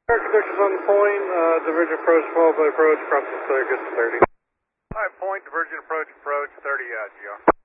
Conditions on the point, divergent approach, followed by approach, crossing circuit 30. Alright, point, divergent approach, 30, GR.